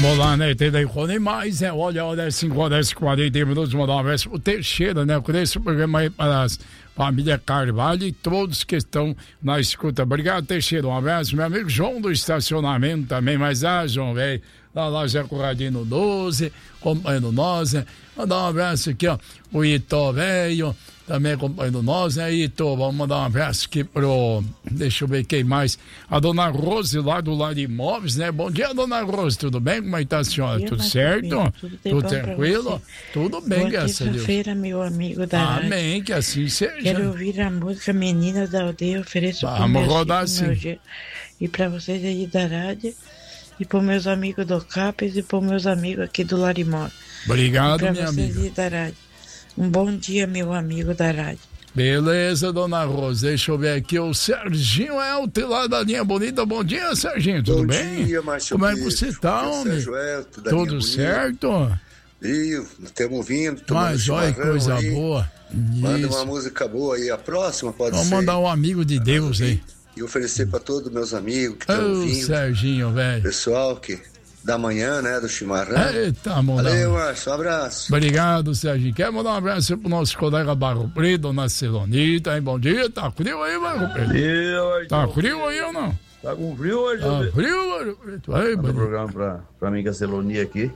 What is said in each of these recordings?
Vamos lá, né? Tem daí com demais, né? Olha, 5 horas e 40 minutos, mandar um abraço pro Teixeira, né? Com esse programa aí para as família Carvalho e todos que estão na escuta. Obrigado, Teixeira. Um abraço, meu amigo João do estacionamento também. Mas, João, velho, lá já Corradinho 12, acompanhando nós, né? Mandar um abraço aqui, ó, o Itó, velho, também acompanhando nós, né, Itó? Vamos mandar um abraço aqui pro, deixa eu ver quem mais, a dona Rose lá do Lar Imóveis, né? Bom dia, dona Rose, tudo bem? Como é que tá a senhora? Tudo certo? Tudo tranquilo? Tudo bem, graças a Deus. Terça-feira, meu amigo da rádio. Amém, que assim seja. Quero ouvir a música Menina da Aldeia, ofereço pro Vamos meu rodar Chico, sim. meu e pra vocês aí da rádio, e pros meus amigos do CAPES e pros meus amigos aqui do Lar Imóveis. Obrigado, pra minha vocês amiga. aí da rádio. Um bom dia, meu amigo da rádio. Beleza, dona Rosa, deixa eu ver aqui, o Serginho Elter lá da Linha Bonita. Bom dia, Serginho, tudo bem? Bom dia, Márcio. Como é que você tá, homem? Tudo certo? Viu, estamos ouvindo. Mas olha que coisa aí. boa. Manda Isso. uma música boa aí, a próxima pode Vamos ser. mandar um amigo de Deus aí. E oferecer para todos meus amigos que estão Ô, ouvindo. Serginho, velho. Pessoal que da manhã, né, do chimarrão. Eita, mano. Valeu, Márcio, um abraço. Obrigado, Serginho. Quer mandar um abraço pro nosso colega Barro Preto, dona Celonita, hein? Bom dia, tá frio aí, Barro Preto? Tá frio aí ou não? Tá com frio hoje? Tá frio, Barro Preto? Aí, Manda o programa pra mim, Cacelonia aqui.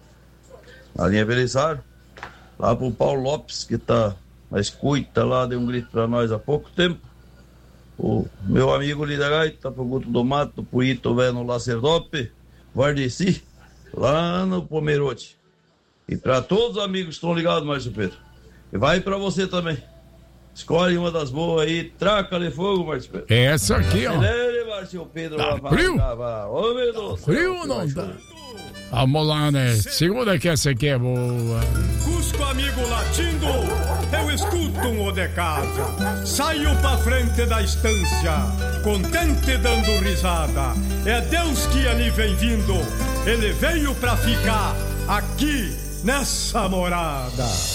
Na linha Belisário. Lá pro Paulo Lopes, que tá na escuta lá, deu um grito pra nós há pouco tempo. O meu amigo Lidagaita, pro Guto do Mato, pro Ito Veno Lacerdope, Vardeci, lá no Pomerote. E pra todos os amigos que estão ligados, Márcio Pedro. E vai pra você também. Escolhe uma das boas aí, traca-lhe fogo, Márcio Pedro. Essa aqui, ó. Márcio Pedro, Tá frio? Ô, meu Deus. Frio ou não tá? Vamos lá, né? Segura que essa aqui é boa. Cusco amigo latindo, eu escuto um de casa. Saio pra frente da estância, contente dando risada. É Deus que ali vem vindo, ele veio pra ficar aqui nessa morada.